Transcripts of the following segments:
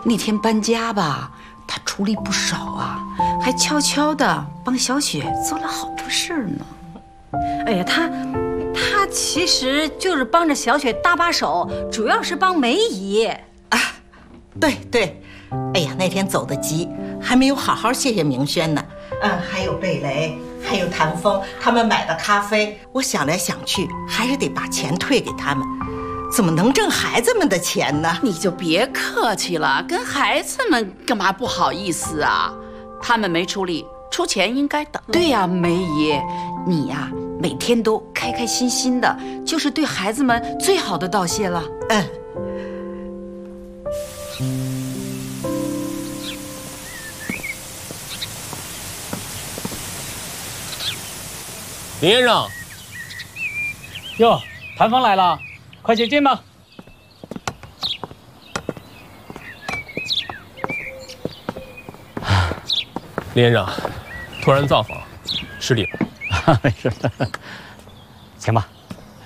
那天搬家吧，他出力不少啊，还悄悄的帮小雪做了好多事儿呢。 哎呀，他其实就是帮着小雪搭把手，主要是帮梅姨。 啊，对对，哎呀，那天走得急，还没有好好谢谢明轩呢。还有贝雷，还有谭峰，他们买的咖啡，我想来想去，还是得把钱退给他们。怎么能挣孩子们的钱呢？ 你就别客气了，跟孩子们干嘛不好意思啊？他们没出力，出钱应该的。对呀，梅姨，你呀，每天都开开心心的，就是对孩子们最好的道谢了。 林先生， 哟，谭峰来了，快请进吧。 林先生，突然造访，失礼了。 没事，请吧。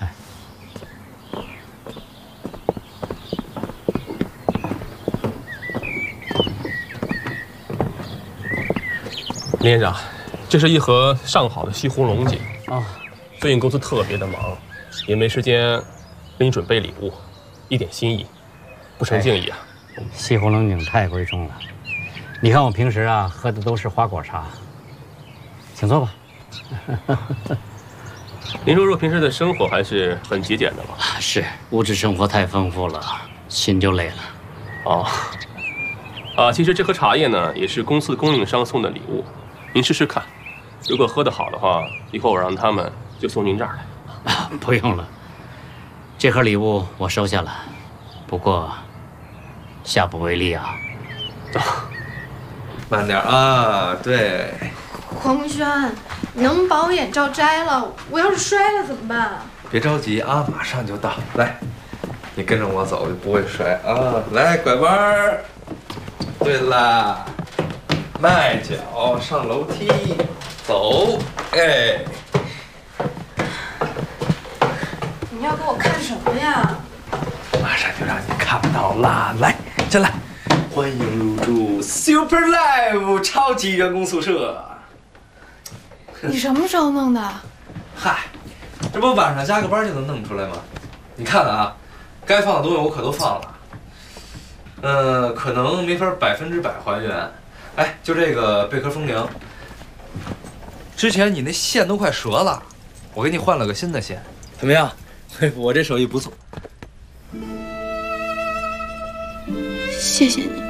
林先生，这是一盒上好的西湖龙井。 哦， 最近公司特别的忙，也没时间给你准备礼物，一点心意，不成敬意啊。 西湖龙井太贵重了，你看我平时啊喝的都是花果茶。请坐吧。 您说平时的生活还是很节俭的吗？ 是，物质生活太丰富了，心就累了。 哦，其实这盒茶叶呢，也是公司供应商送的礼物，您试试看，如果喝得好的话，以后我让他们就送您这儿来。 不用了，这盒礼物我收下了，不过下不为例啊。 慢点啊，对。 黄轩，你能不能把我眼罩摘了？我要是摔了怎么办？ 别着急啊，马上就到。来，你跟着我走就不会摔啊。来，拐弯儿。对啦，迈脚上楼梯，走。哎， 你要给我看什么呀？ 马上就让你看到啦！来，进来，欢迎入住 Super Live 超级员工宿舍。 你什么时候弄的？ 嗨，这不晚上加个班就能弄出来吗？你看啊，该放的东西我可都放了。可能没法100%还原。哎，就这个贝壳风铃，之前你那线都快折了，我给你换了个新的线，怎么样？我这手艺不错。 谢谢你。